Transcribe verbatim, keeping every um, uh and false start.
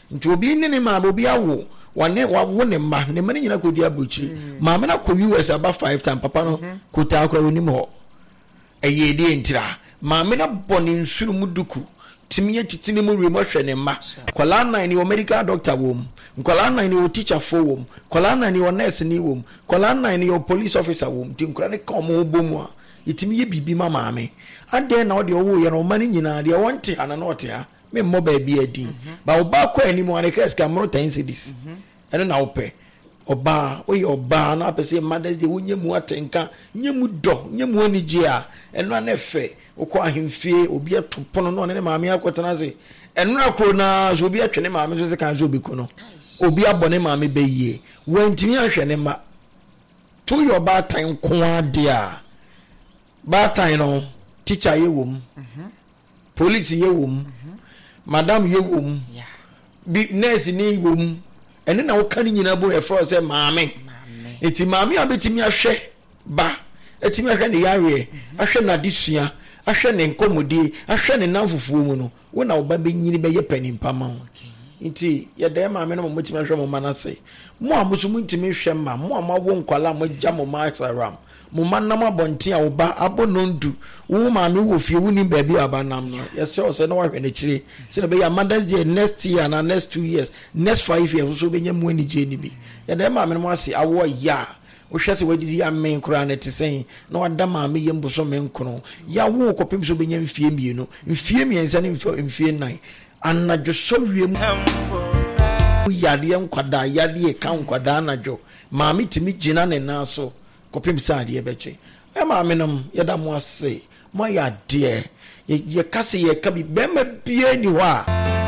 nti obi ne ne maame obi awo wane wawo ne ma ne ma nyina kodi abuchi maame na ko U S aba five time papa no kota akwa onim ho eye de ntira maame na boni nsuru muduku timiye titini mu remo hwe ne ma kwala nan ni o medical doctor wom kwala nan ni o teacher fo wom kwala nan ni o nurse ni wom kwala nan ni o police officer wom ti nkura ne ka mo bomu a itimiye bibi ma maame ade na o de owo ye no mani nyina de wonte ana na ote ha me mo ba bi adi ba oba kwa animu ane ka ska mro ten cedis ene na ope oba oye oba na apese Mother's Day wonyemu atenka nyemu do nyemu anije a eno na efe okọ ahemfie obi atopono no ne maame akotana se eno akro na so obi atwene maame so se kan so obi kono obi abone maame beyie wantimi ahwe ne ma to your bad time ko ade a bad time no teacher ye wom police ye wom madam ye wom bi nurse ni wom ene na wo kan nyina bo e fro se maame eti maame abetimi ahwe ba etimi ahwe ne yare ahwe na disua ahwe ne nkomodi ahwe ne nanfufuo mu no wo na wo ba be nyini be ye panimpa ma nti ye de maame no mo timi ahwe mo manase mo amuso mo ntimi hwe ma mo amawo nkwala mo gya mo masaram mo manam abonte a wo ba abonondu wo maame wo fie wo ni ba bi abanam no ye se o se no wa hwe ne kire se be ya Mother's Day next year na next two years next five years so be nya mo ani je ni bi ye de maame no mo ase awo ya wo hwese wadidi amen kura na te sen na wada maame ye mboso men kono ya wo kopim so be nya mfie mienu mfie miensa ne mfie nan anadwo so wiem yade nkwada yade ka nkwada anadwo maame timi gina ne na so kopim sa ade beche e maame nom yeda mo ase mo ya de ye kase ye ka bi be ma bie ni ho a